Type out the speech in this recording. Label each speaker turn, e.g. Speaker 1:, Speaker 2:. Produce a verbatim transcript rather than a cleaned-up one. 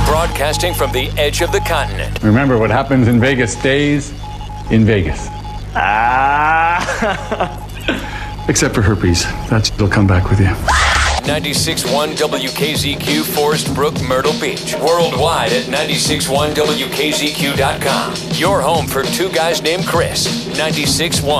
Speaker 1: Broadcasting from the edge of the continent.
Speaker 2: Remember, what happens in Vegas stays in Vegas.
Speaker 3: Ah.
Speaker 4: Except for herpes. That'll come back with you.
Speaker 1: ninety-six point one W K Z Q, Forest Brook, Myrtle Beach. Worldwide at ninety-six point one W K Z Q dot com. Your home for two guys named Chris. ninety-six point one.